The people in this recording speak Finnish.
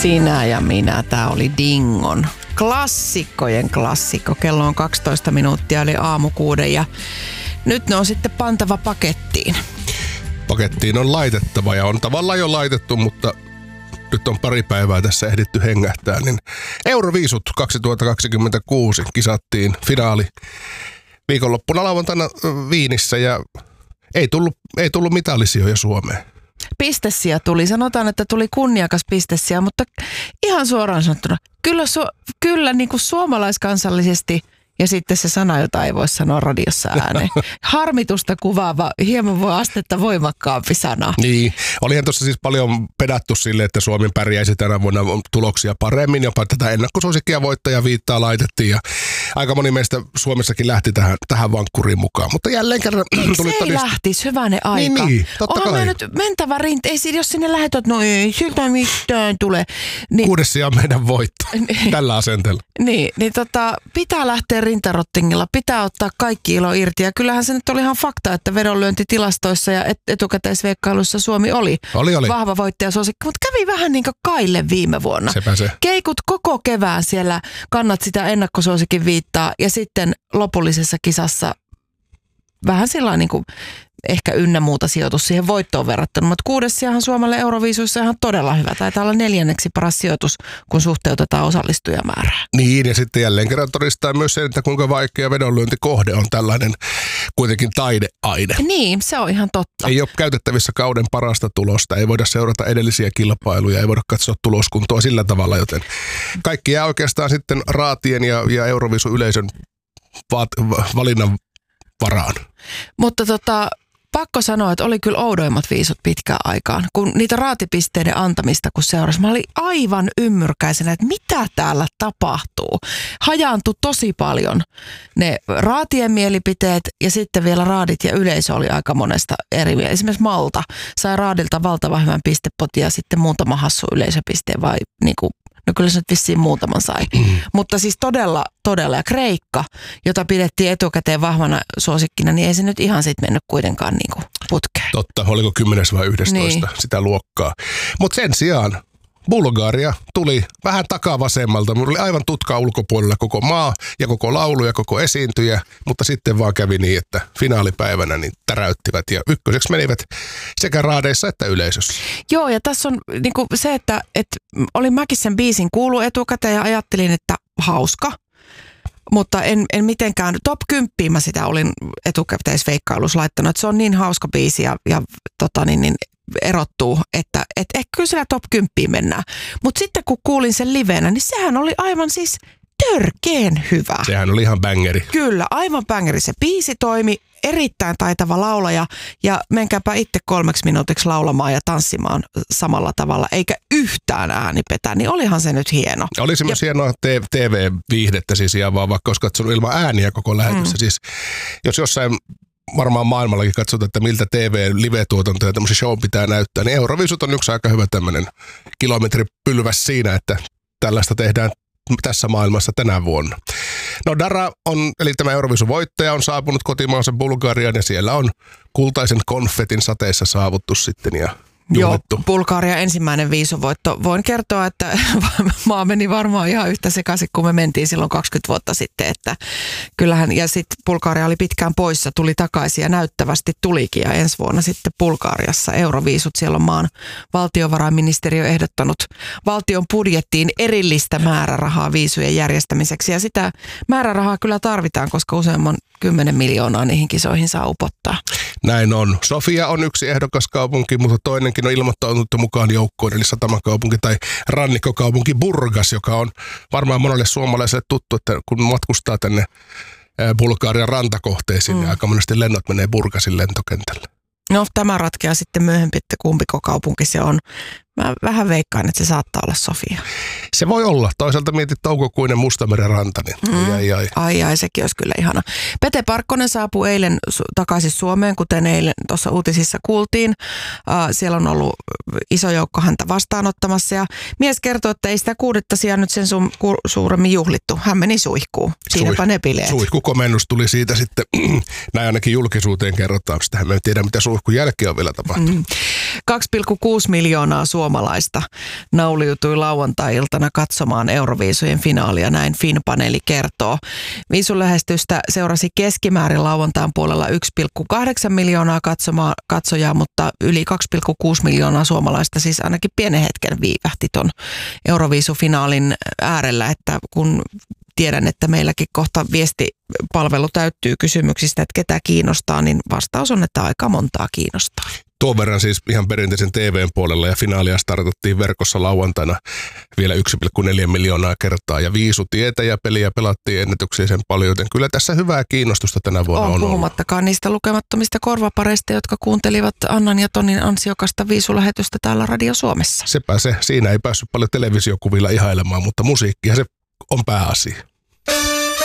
Sinä ja minä. Tää oli Dingon klassikkojen klassikko. Kello on 12 minuuttia, eli aamu 6 ja nyt ne on sitten pantava pakettiin. Pakettiin on laitettava ja on tavallaan jo laitettu, mutta nyt on pari päivää tässä ehditty hengähtää. Niin Euroviisut 2026 kisattiin finaali viikonloppuna lauantaina Viinissä ja ei tullut mitallisijoja Suomeen. Pistesiä tuli. Sanotaan, että tuli kunniakas pistesiä, mutta ihan suoraan sanottuna, kyllä niin kuin suomalaiskansallisesti ja sitten se sana, jota ei voi sanoa radiossa ääneen. Harmitusta kuvaava, hieman voi astetta voimakkaampi sana. Niin, olihan tuossa siis paljon pedattu sille, että Suomi pärjäisi tänä vuonna tuloksia paremmin. Jopa tätä ennakkosuosikkia voittajaviittaa laitettiin ja aika moni meistä Suomessakin lähti tähän vankkuriin mukaan. Mutta jälleen kerran tuli se ei lähtisi, hyvänen aika. Niin, totta kai. On nyt mentävä rinta, ei jos sinne lähetät, no ei siltä mitään tule. Niin, 6. sija on meidän voitto tällä asenteella. Niin pitää lähteä rintarottingilla, pitää ottaa kaikki ilo irti. Ja kyllähän se nyt oli ihan fakta, että vedonlyöntitilastoissa ja etukäteisveikkailussa Suomi oli vahva voittajasuosikki, mutta kävi vähän niin kuin Kaille viime vuonna. Sepä se. Keikut koko kevään siellä, kannat sitä ennakkosuosikin viittaa ja sitten lopullisessa kisassa vähän sillä niin kuin ehkä ynnä muuta sijoitus siihen voittoon verrattuna, mutta 6. sijahan Suomelle Euroviisuissa ihan todella hyvä. Taitaa olla 4. paras sijoitus, kun suhteutetaan osallistujamäärää. Niin, ja sitten jälleen kerran todistaa myös sen, että kuinka vaikea vedonlyöntikohde on tällainen kuitenkin taideaine. Niin, se on ihan totta. Ei ole käytettävissä kauden parasta tulosta, ei voida seurata edellisiä kilpailuja, ei voida katsoa tuloskuntoa sillä tavalla, joten kaikki jää oikeastaan sitten raatien ja Euroviisu-yleisön valinnan varaan. Mutta pakko sanoa, että oli kyllä oudoimmat viisut pitkään aikaan. Kun niitä raatipisteiden antamista kun seurasi, mä olin aivan ymmyrkäisenä, että mitä täällä tapahtuu. Hajaantui tosi paljon ne raatien mielipiteet ja sitten vielä raadit ja yleisö oli aika monesta eri mieltä. Esimerkiksi Malta sai raadilta valtavan hyvän pistepotin ja sitten muutama hassu yleisöpisteen vai niinku. No kyllä se nyt vissiin muutaman sai. Mutta siis todella. Ja Kreikka, jota pidettiin etukäteen vahvana suosikkina, niin ei se nyt ihan sitten mennyt kuitenkaan niin kuin putkeen. Totta, oliko 10 vai 11 niin. Sitä luokkaa. Mutta sen sijaan Bulgaria tuli vähän takavasemmalta. Mulla oli aivan tutka ulkopuolella koko maa ja koko laulu ja koko esiintyjä, mutta sitten vaan kävi niin, että finaalipäivänä niin täräyttivät ja ykköseksi menivät sekä raadeissa että yleisössä. Joo, ja tässä on niinku se, että olin mäkin sen biisin kuullut etukäteen ja ajattelin, että hauska. Mutta en mitenkään, top 10 mä sitä olin etukäteisveikkailussa laittanut, että se on niin hauska biisi ja erottuu, että kyllä siellä top 10 mennään. Mutta sitten kun kuulin sen livenä, niin sehän oli aivan siis törkeen hyvä. Sehän oli ihan bängeri. Kyllä, aivan bängeri. Se biisi toimi, erittäin taitava laulaja ja menkääpä itse 3 minuutiksi laulamaan ja tanssimaan samalla tavalla, eikä yhtään ääni petä, niin olihan se nyt hieno. Oli se myös hienoa TV-viihdettä siis ihan vaan, vaikka olisi katsonut ilman ääniä koko lähetyssä. Siis, jos jossain varmaan maailmallakin katsotaan, että miltä TV-live-tuotantoja tämmöisiä show pitää näyttää, niin Euroviisut on yksi aika hyvä tämmöinen kilometripylväs siinä, että tällaista tehdään tässä maailmassa tänä vuonna. No Dara eli tämä Euroviisun voittaja on saapunut kotimaansa Bulgariaan ja siellä on kultaisen konfetin sateessa saavuttu sitten ja juhlittu. Joo, Bulgaria ensimmäinen viisuvoitto. Voin kertoa, että maa meni varmaan ihan yhtä sekaisin, kun me mentiin silloin 20 vuotta sitten, että kyllähän, ja sitten Bulgaria oli pitkään poissa, tuli takaisin ja näyttävästi tulikin ja ensi vuonna sitten Bulgariassa Euroviisut. Siellä on maan valtiovarainministeriö ehdottanut valtion budjettiin erillistä määrärahaa viisujen järjestämiseksi ja sitä määrärahaa kyllä tarvitaan, koska useamman 10 miljoonaa niihin kisoihin saa upottaa. Näin on. Sofia on yksi ehdokaskaupunki, mutta toinenkin on ilmoittautunut mukaan joukkoon, eli satamakaupunki tai rannikkokaupunki Burgas, joka on varmaan monelle suomalaiselle tuttu, että kun matkustaa tänne Bulgarian rantakohteisiin, niin aika monesti lennot menee Burgasin lentokentälle. No tämä ratkeaa sitten myöhemmin, että kumpiko kaupunki se on. Mä vähän veikkaan, että se saattaa olla Sofia. Se voi olla. Toisaalta mietit toukokuinen Mustameren ranta. Niin. Ai, sekin olisi kyllä ihana. Pete Parkkonen saapui eilen takaisin Suomeen, kuten eilen tuossa uutisissa kuultiin. Siellä on ollut iso joukko häntä vastaanottamassa ja mies kertoo, että ei sitä 6. sijaa nyt sen suuremmin juhlittu. Hän meni suihkuun. Siinäpä ne bileet. Suihkukomennus tuli siitä sitten, näin ainakin julkisuuteen kerrotaan. Sitähän me ei tiedä, mitä suihkun jälkeen on vielä tapahtunut. 2,6 miljoonaa suomalaista nauliutui lauantai-iltana katsomaan Euroviisujen finaalia, näin Fin-paneeli kertoo. Viisulähestystä seurasi keskimäärin lauantain puolella 1,8 miljoonaa katsojaa, mutta yli 2,6 miljoonaa suomalaista siis ainakin pienen hetken viivähti ton Euroviisufinaalin äärellä, että kun tiedän, että meilläkin kohta viestipalvelu täyttyy kysymyksistä, että ketä kiinnostaa, niin vastaus on, että aika montaa kiinnostaa. Tuon verran siis ihan perinteisen TVn puolella ja finaalia startattiin verkossa lauantaina vielä 1,4 miljoonaa kertaa ja viisutietäjäpeliä pelattiin ennätyksellisen paljon, joten kyllä tässä hyvää kiinnostusta tänä vuonna on puhumattakaan ollut. Niistä lukemattomista korvapareista, jotka kuuntelivat Annan ja Tonin ansiokasta viisulähetystä täällä Radio Suomessa. Sepä se. Siinä ei päässyt paljon televisiokuvilla ihailemaan, mutta musiikkihan se on pääasia.